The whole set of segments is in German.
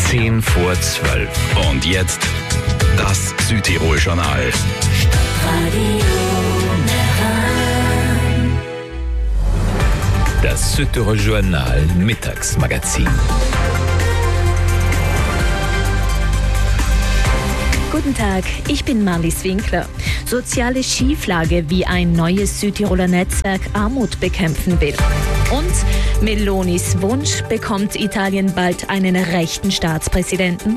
10 vor 12. Und jetzt das Südtirol-Journal. Das Südtirol-Journal Mittagsmagazin. Guten Tag, ich bin Marlies Winkler. Soziale Schieflage, wie ein neues Südtiroler Netzwerk Armut bekämpfen will. Und Melonis Wunsch, bekommt Italien bald einen rechten Staatspräsidenten?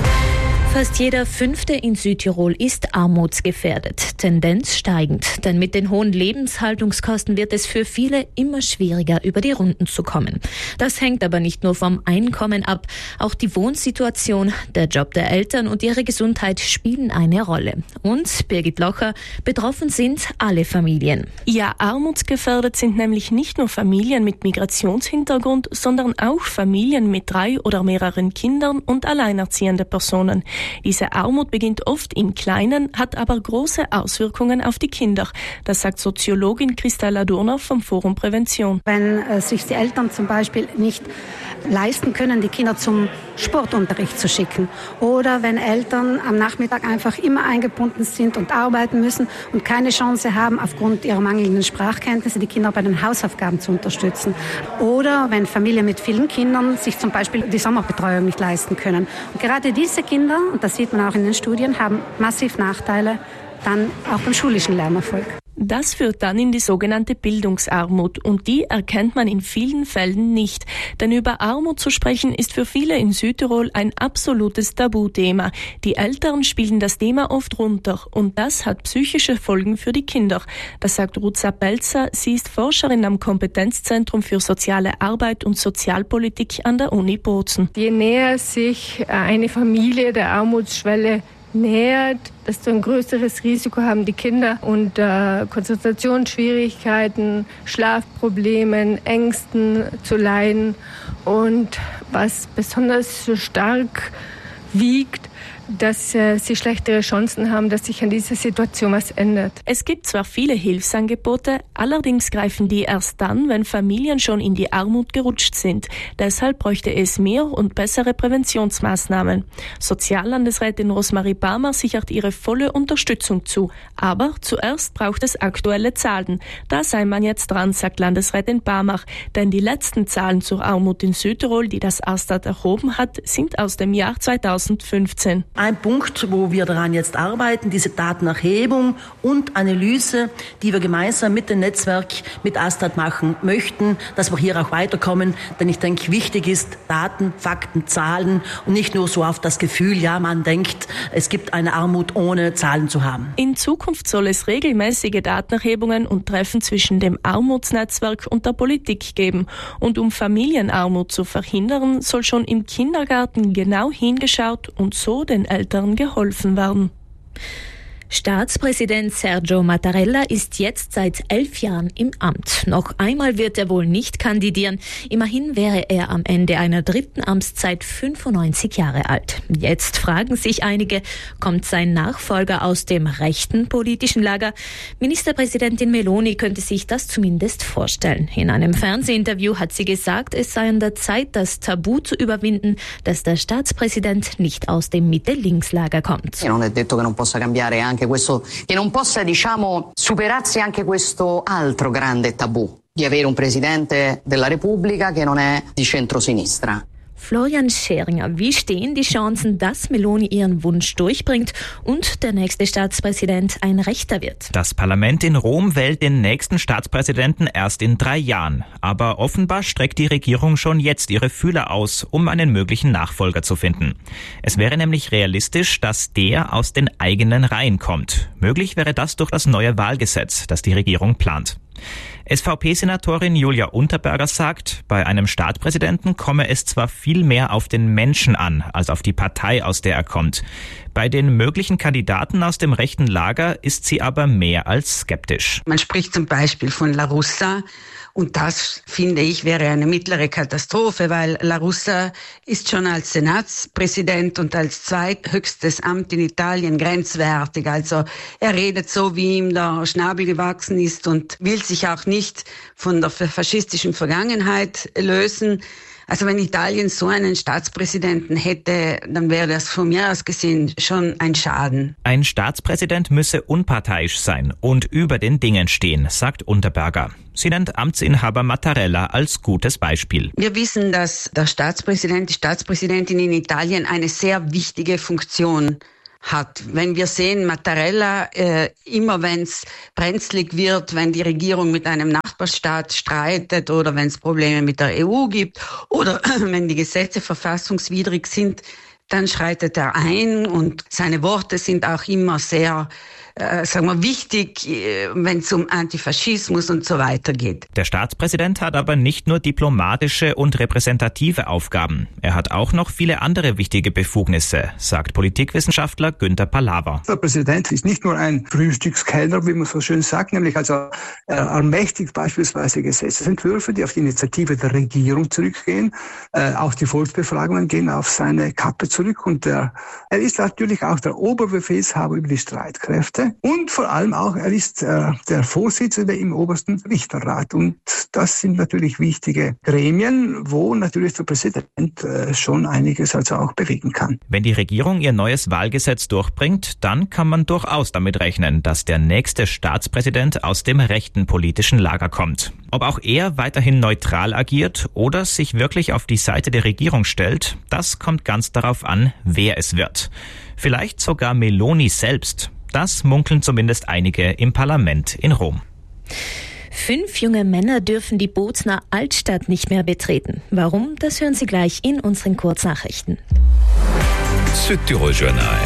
Fast jeder Fünfte in Südtirol ist armutsgefährdet, Tendenz steigend. Denn mit den hohen Lebenshaltungskosten wird es für viele immer schwieriger, über die Runden zu kommen. Das hängt aber nicht nur vom Einkommen ab. Auch die Wohnsituation, der Job der Eltern und ihre Gesundheit spielen eine Rolle. Und, Birgit Locher, betroffen sind alle Familien. Ja, armutsgefährdet sind nämlich nicht nur Familien mit Migrationshintergrund, sondern auch Familien mit 3 oder mehreren Kindern und alleinerziehende Personen. Diese Armut beginnt oft im Kleinen, hat aber große Auswirkungen auf die Kinder. Das sagt Soziologin Christella Durner vom Forum Prävention. Wenn sich die Eltern zum Beispiel nicht leisten können, die Kinder zum Sportunterricht zu schicken, oder wenn Eltern am Nachmittag einfach immer eingebunden sind und arbeiten müssen und keine Chance haben, aufgrund ihrer mangelnden Sprachkenntnisse die Kinder bei den Hausaufgaben zu unterstützen, oder wenn Familien mit vielen Kindern sich zum Beispiel die Sommerbetreuung nicht leisten können. Und gerade diese Kinder, und das sieht man auch in den Studien, haben massiv Nachteile dann auch beim schulischen Lernerfolg. Das führt dann in die sogenannte Bildungsarmut und die erkennt man in vielen Fällen nicht. Denn über Armut zu sprechen ist für viele in Südtirol ein absolutes Tabuthema. Die Eltern spielen das Thema oft runter und das hat psychische Folgen für die Kinder. Das sagt Ruza Pelzer, sie ist Forscherin am Kompetenzzentrum für soziale Arbeit und Sozialpolitik an der Uni Bozen. Je näher sich eine Familie der Armutsschwelle nähert, desto ein größeres Risiko haben die Kinder unter Konzentrationsschwierigkeiten, Schlafproblemen, Ängsten zu leiden. Und was besonders stark wiegt, dass sie schlechtere Chancen haben, dass sich an dieser Situation was ändert. Es gibt zwar viele Hilfsangebote, allerdings greifen die erst dann, wenn Familien schon in die Armut gerutscht sind. Deshalb bräuchte es mehr und bessere Präventionsmaßnahmen. Soziallandesrätin Rosmarie Barmer sichert ihre volle Unterstützung zu. Aber zuerst braucht es aktuelle Zahlen. Da sei man jetzt dran, sagt Landesrätin Barmer. Denn die letzten Zahlen zur Armut in Südtirol, die das Astat erhoben hat, sind aus dem Jahr 2015. Ein Punkt, wo wir daran jetzt arbeiten, diese Datenerhebung und Analyse, die wir gemeinsam mit dem Netzwerk, mit Astat machen möchten, dass wir hier auch weiterkommen. Denn ich denke, wichtig ist Daten, Fakten, Zahlen und nicht nur so auf das Gefühl, ja, man denkt, es gibt eine Armut, ohne Zahlen zu haben. In Zukunft soll es regelmäßige Datenerhebungen und Treffen zwischen dem Armutsnetzwerk und der Politik geben. Und um Familienarmut zu verhindern, soll schon im Kindergarten genau hingeschaut und so den Eltern geholfen werden. Staatspräsident Sergio Mattarella ist jetzt seit 11 Jahren im Amt. Noch einmal wird er wohl nicht kandidieren. Immerhin wäre er am Ende einer 3. Amtszeit 95 Jahre alt. Jetzt fragen sich einige, kommt sein Nachfolger aus dem rechten politischen Lager? Ministerpräsidentin Meloni könnte sich das zumindest vorstellen. In einem Fernsehinterview hat sie gesagt, es sei an der Zeit, das Tabu zu überwinden, dass der Staatspräsident nicht aus dem Mitte-Links-Lager kommt. Non è detto che non possa cambiare anche questo, che non possa, superarsi anche questo altro grande tabù di avere un presidente della Repubblica che non è di centrosinistra. Florian Scheringer, wie stehen die Chancen, dass Meloni ihren Wunsch durchbringt und der nächste Staatspräsident ein Rechter wird? Das Parlament in Rom wählt den nächsten Staatspräsidenten erst in 3 Jahren. Aber offenbar streckt die Regierung schon jetzt ihre Fühler aus, um einen möglichen Nachfolger zu finden. Es wäre nämlich realistisch, dass der aus den eigenen Reihen kommt. Möglich wäre das durch das neue Wahlgesetz, das die Regierung plant. SVP-Senatorin Julia Unterberger sagt, bei einem Staatspräsidenten komme es zwar viel mehr auf den Menschen an, als auf die Partei, aus der er kommt. Bei den möglichen Kandidaten aus dem rechten Lager ist sie aber mehr als skeptisch. Man spricht zum Beispiel von La Russa. Und das, finde ich, wäre eine mittlere Katastrophe, weil La Russa ist schon als Senatspräsident und als zweithöchstes Amt in Italien grenzwertig. Also er redet so, wie ihm der Schnabel gewachsen ist und will sich auch nicht von der faschistischen Vergangenheit lösen. Also wenn Italien so einen Staatspräsidenten hätte, dann wäre das von mir aus gesehen schon ein Schaden. Ein Staatspräsident müsse unparteiisch sein und über den Dingen stehen, sagt Unterberger. Sie nennt Amtsinhaber Mattarella als gutes Beispiel. Wir wissen, dass der Staatspräsident, die Staatspräsidentin in Italien eine sehr wichtige Funktion hat. Wenn wir sehen, Mattarella, immer wenn es brenzlig wird, wenn die Regierung mit einem Nachbarstaat streitet oder wenn es Probleme mit der EU gibt oder wenn die Gesetze verfassungswidrig sind, dann schreitet er ein und seine Worte sind auch immer sehr wichtig, wenn es um Antifaschismus und so weiter geht. Der Staatspräsident hat aber nicht nur diplomatische und repräsentative Aufgaben. Er hat auch noch viele andere wichtige Befugnisse, sagt Politikwissenschaftler Günter Pallava. Der Präsident ist nicht nur ein Frühstückskellner, wie man so schön sagt, nämlich er ermächtigt beispielsweise Gesetzesentwürfe, die auf die Initiative der Regierung zurückgehen. Auch die Volksbefragungen gehen auf seine Kappe zurück und er ist natürlich auch der Oberbefehlshaber über die Streitkräfte. Und vor allem auch, er ist der Vorsitzende im obersten Richterrat. Und das sind natürlich wichtige Gremien, wo natürlich der Präsident schon einiges also auch bewegen kann. Wenn die Regierung ihr neues Wahlgesetz durchbringt, dann kann man durchaus damit rechnen, dass der nächste Staatspräsident aus dem rechten politischen Lager kommt. Ob auch er weiterhin neutral agiert oder sich wirklich auf die Seite der Regierung stellt, das kommt ganz darauf an, wer es wird. Vielleicht sogar Meloni selbst. Das munkeln zumindest einige im Parlament in Rom. 5 junge Männer dürfen die Bozner Altstadt nicht mehr betreten. Warum? Das hören Sie gleich in unseren Kurznachrichten. Südtirol Journal.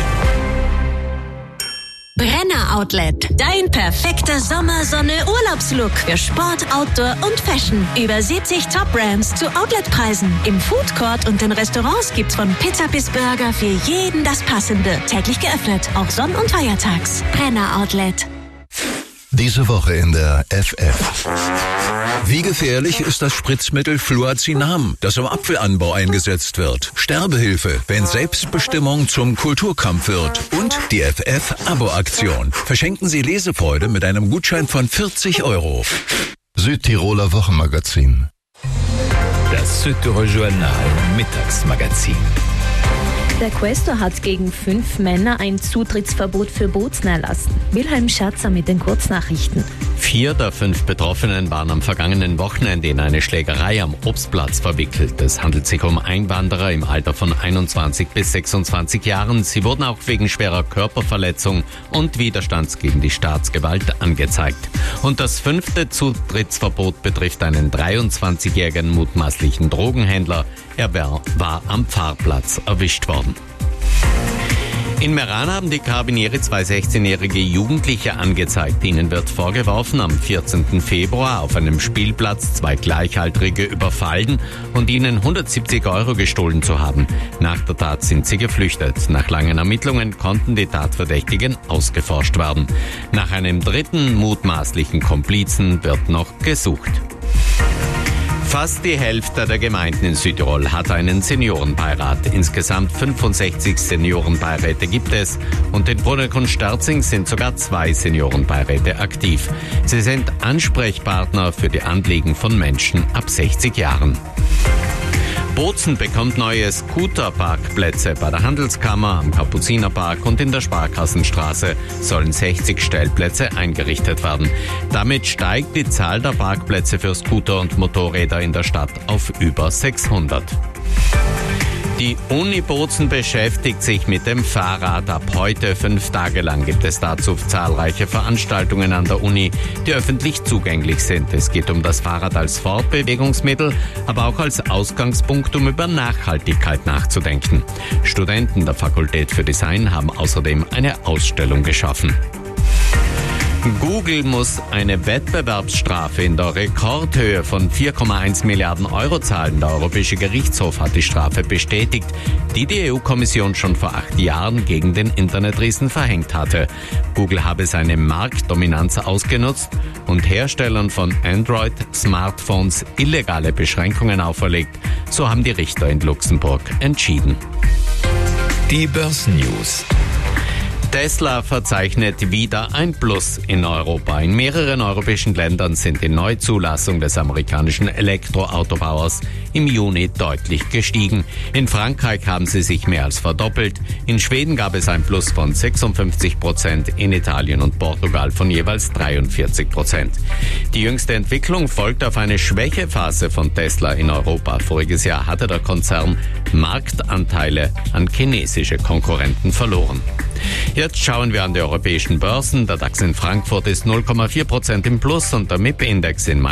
Brenner Outlet. Dein perfekter Sommersonne-Urlaubslook für Sport, Outdoor und Fashion. Über 70 Top-Brands zu Outletpreisen. Im Foodcourt und in Restaurants gibt's von Pizza bis Burger für jeden das Passende. Täglich geöffnet, auch Sonn- und Feiertags. Brenner Outlet. Diese Woche in der FF. Wie gefährlich ist das Spritzmittel Fluazinam, das im Apfelanbau eingesetzt wird? Sterbehilfe, wenn Selbstbestimmung zum Kulturkampf wird. Und die FF-Abo-Aktion. Verschenken Sie Lesefreude mit einem Gutschein von 40 €. Südtiroler Wochenmagazin. Das Südtirol Journal Mittagsmagazin. Der Quästor hat gegen 5 Männer ein Zutrittsverbot für Bozner erlassen. Wilhelm Schatzer mit den Kurznachrichten. 4 der 5 Betroffenen waren am vergangenen Wochenende in eine Schlägerei am Obstplatz verwickelt. Es handelt sich um Einwanderer im Alter von 21 bis 26 Jahren. Sie wurden auch wegen schwerer Körperverletzung und Widerstands gegen die Staatsgewalt angezeigt. Und das 5. Zutrittsverbot betrifft einen 23-jährigen mutmaßlichen Drogenhändler. Er war am Pfarrplatz erwischt worden. In Meran haben die Karabinieri 2 16-jährige Jugendliche angezeigt. Ihnen wird vorgeworfen, am 14. Februar auf einem Spielplatz 2 Gleichaltrige überfallen und ihnen 170 € gestohlen zu haben. Nach der Tat sind sie geflüchtet. Nach langen Ermittlungen konnten die Tatverdächtigen ausgeforscht werden. Nach einem 3. mutmaßlichen Komplizen wird noch gesucht. Fast die Hälfte der Gemeinden in Südtirol hat einen Seniorenbeirat. Insgesamt 65 Seniorenbeiräte gibt es und in Bruneck und Sterzing sind sogar 2 Seniorenbeiräte aktiv. Sie sind Ansprechpartner für die Anliegen von Menschen ab 60 Jahren. Bozen bekommt neue Scooterparkplätze. Bei der Handelskammer, am Kapuzinerpark und in der Sparkassenstraße sollen 60 Stellplätze eingerichtet werden. Damit steigt die Zahl der Parkplätze für Scooter und Motorräder in der Stadt auf über 600. Die Uni Bozen beschäftigt sich mit dem Fahrrad. Ab heute 5 Tage lang gibt es dazu zahlreiche Veranstaltungen an der Uni, die öffentlich zugänglich sind. Es geht um das Fahrrad als Fortbewegungsmittel, aber auch als Ausgangspunkt, um über Nachhaltigkeit nachzudenken. Studenten der Fakultät für Design haben außerdem eine Ausstellung geschaffen. Google muss eine Wettbewerbsstrafe in der Rekordhöhe von 4,1 Milliarden € zahlen. Der Europäische Gerichtshof hat die Strafe bestätigt, die die EU-Kommission schon vor 8 Jahren gegen den Internetriesen verhängt hatte. Google habe seine Marktdominanz ausgenutzt und Herstellern von Android-Smartphones illegale Beschränkungen auferlegt. So haben die Richter in Luxemburg entschieden. Die Börsennews. Tesla verzeichnet wieder ein Plus in Europa. In mehreren europäischen Ländern sind die Neuzulassung des amerikanischen Elektroautobauers im Juni deutlich gestiegen. In Frankreich haben sie sich mehr als verdoppelt. In Schweden gab es ein Plus von 56%, in Italien und Portugal von jeweils 43%. Die jüngste Entwicklung folgt auf eine Schwächephase von Tesla in Europa. Voriges Jahr hatte der Konzern Marktanteile an chinesische Konkurrenten verloren. Jetzt schauen wir an die europäischen Börsen. Der DAX in Frankfurt ist 0,4% im Plus und der MIP-Index in